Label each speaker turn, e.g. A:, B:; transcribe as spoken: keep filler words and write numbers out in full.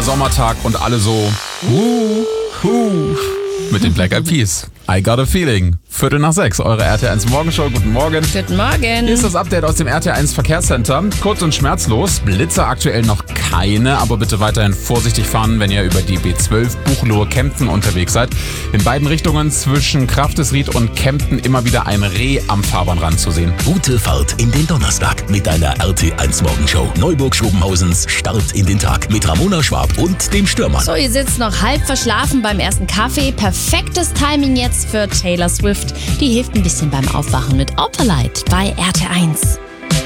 A: langer Sommertag und alle so uh, uh, mit den Black Eyed Peas. I got a feeling. Viertel nach sechs, eure R T eins Morgenshow. Guten Morgen.
B: Guten Morgen.
A: Hier ist das Update aus dem R T eins Verkehrscenter. Kurz und schmerzlos. Blitze aktuell noch keine, aber bitte weiterhin vorsichtig fahren, wenn ihr über die B zwölf Buchloe-Kempten unterwegs seid. In beiden Richtungen zwischen Kraftesried und Kempten immer wieder ein Reh am Fahrbahnrand zu sehen.
C: Gute Fahrt in den Donnerstag mit deiner R T eins Morgenshow. Neuburg-Schobenhausens Start in den Tag mit Ramona Schwab und dem Stürmann.
B: So, ihr sitzt noch halb verschlafen beim ersten Kaffee. Perfektes Timing jetzt für Taylor Swift. Die hilft ein bisschen beim Aufwachen mit Opalite bei R T eins.